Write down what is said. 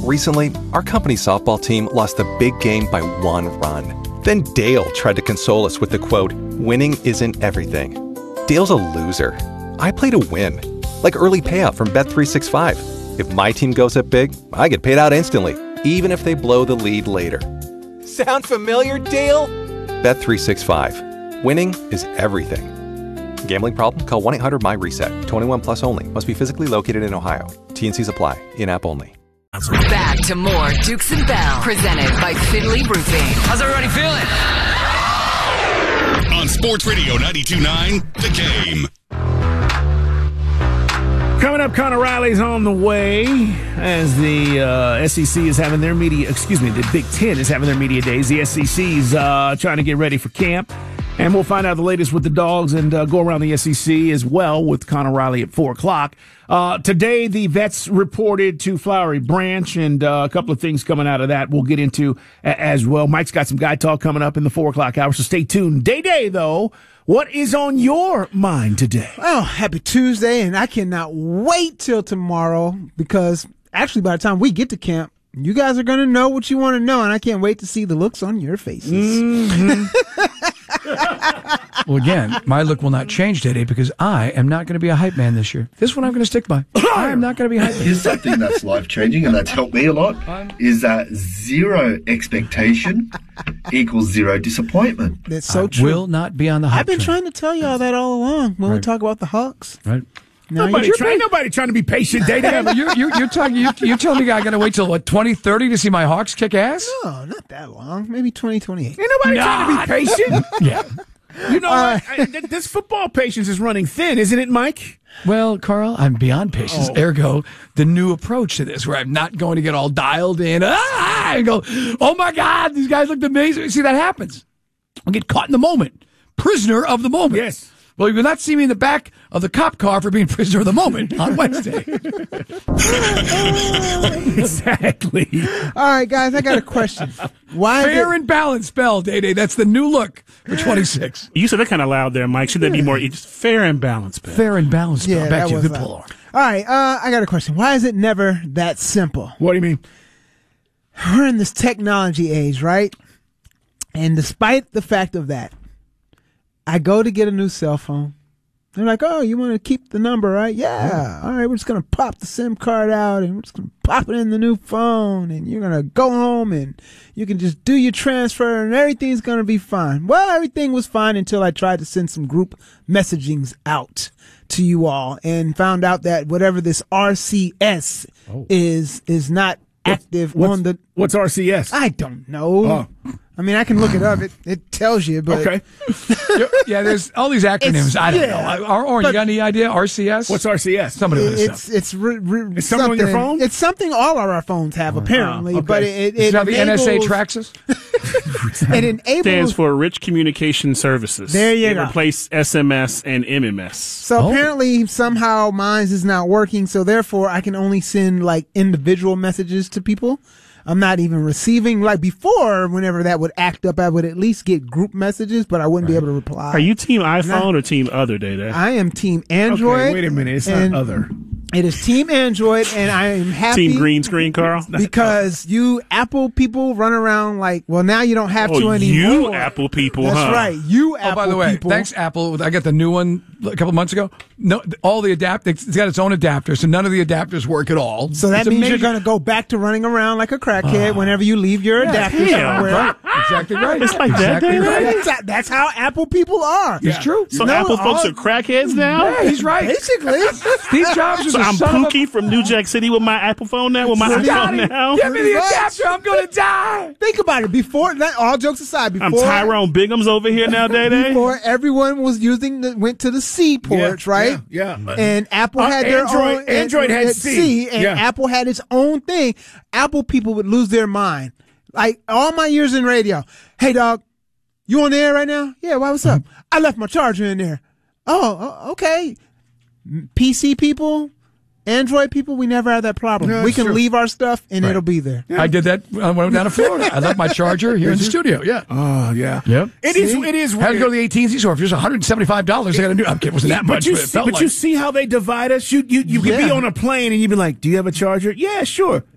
Recently, our company softball team lost a big game by 1 run. Then Dale tried to console us with the quote, "Winning isn't everything." Dale's a loser. I play to win. Like early payout from Bet365. If my team goes up big, I get paid out instantly, even if they blow the lead later. Sound familiar, Dale? Bet365. Winning is everything. Gambling problem? Call 1-800-MY-RESET. 21 plus only. Must be physically located in Ohio. T&Cs apply. In-app only. Back to more Dukes and Bell, presented by Finley Roofing. How's everybody feeling? On Sports Radio 92.9, The Game. Coming up, Connor Riley's on the way as the SEC is having their the Big Ten is having their media days. The SEC's trying to get ready for camp. And we'll find out the latest with the Dogs and go around the SEC as well with Connor Riley at 4 o'clock. Today, the vets reported to Flowery Branch, and a couple of things coming out of that we'll get into as well. Mike's got some guy talk coming up in the 4 o'clock hour, so stay tuned. Day, though, what is on your mind today? Oh, happy Tuesday, and I cannot wait till tomorrow because actually by the time we get to camp, you guys are going to know what you want to know, and I can't wait to see the looks on your faces. Mm-hmm. Well, again, my look will not change today because I am not going to be a hype man this year. This one I'm going to stick by. I am not going to be a hype man. Here's something that's life-changing, and that's helped me a lot, is that 0 expectation equals 0 disappointment. That's so true. Will not be on the hype I've been train. trying to tell y'all that all along when we Right. talk about the Hawks. Right. Nobody trying to be patient. Day. Yeah, but you're telling me I got to wait till 2030 to see my Hawks kick ass? No, not that long. Maybe 2028. Ain't nobody trying to be patient. Yeah. You know what? This football patience is running thin, isn't it, Mike? Well, Carl, I'm beyond patience. Ergo, the new approach to this, where I'm not going to get all dialed in and go, oh my God, these guys looked amazing. See, that happens. I'll get caught in the moment. Prisoner of the moment. Yes. Well, you will not see me in the back of the cop car for being prisoner of the moment on Wednesday. Exactly. All right, guys, I got a question. Why Fair and balanced spell, Day-Day. That's the new look for 26. You said that kind of loud there, Mike. Should that be more just fair and balanced? Ben? Fair and balanced spell. Yeah, Back that to you. was Good pull, All right, I got a question. Why is it never that simple? What do you mean? We're in this technology age, right? And despite the fact of that, I go to get a new cell phone. They're like, oh, you want to keep the number, right? Yeah. All right, we're just going to pop the SIM card out and we're just going to pop it in the new phone and you're going to go home and you can just do your transfer and everything's going to be fine. Well, everything was fine until I tried to send some group messagings out to you all and found out that whatever this RCS is not active on the... What's RCS? I don't know. Oh. I mean, I can look it up. It tells you, but... Okay. Yeah, there's all these acronyms. I don't know. Or you got any idea? RCS? What's RCS? Somebody with It's something on your phone? It's something all of our phones have, apparently. okay. But it Is that how the NSA enables- tracks us? It enables... Stands for Rich Communication Services. There you It go. replaced SMS and MMS. So apparently somehow mine is not working, so therefore I can only send like individual messages to people. I'm not even receiving, like before, whenever that would act up, I would at least get group messages, but I wouldn't be able to reply. Are you team iPhone or team other, Day-Day? I am team Android. Okay, wait a minute. It's and not other. It is team Android, and I am happy. Team green screen, Carl? Because you Apple people run around like, well, now you don't have to anymore. You Apple people, That's huh? right. You Apple Oh, by the way, people. thanks, Apple. I got the new one a couple months ago. No, all the it's got its own adapter, so none of the adapters work at all. So that It's means you're amazing. going to go back to running around like a crackhead whenever you leave your adapter yeah, somewhere. Right. Exactly right. It's like that, exactly Dave. right. That's how Apple people are. It's true. So No, Apple folks all- are crackheads now? Yeah, he's right. Basically. Steve Jobs is So a I'm son of a... Pookie from New Jack City with my Apple phone now? With my Scotty, iPhone now? give me the What? adapter. I'm going to die. Think about it. Before that, all jokes aside, before I'm Tyrone Bigums over here now, Day-Day? before everyone was went to the C ports, right? Yeah. And Apple had their Android- own. Android had C. and Yeah. Apple had its own thing. Apple people would lose their mind. Like all my years in radio. Hey, dog, you on the air right now? Yeah. Why? What's up? I left my charger in there. Oh, okay. PC people, Android people, we never had that problem. No, we that's can true. leave our stuff and it'll be there. I did that when I went down to Florida. I left my charger here in the studio. Yeah. Oh, yeah. Yep. It is Had to weird. go to the AT&T store. If it was $175, I got to do. I'm kidding. It wasn't that much. But you see how they divide us? You could be Yeah. on a plane and you'd be like, do you have a charger? Yeah, sure.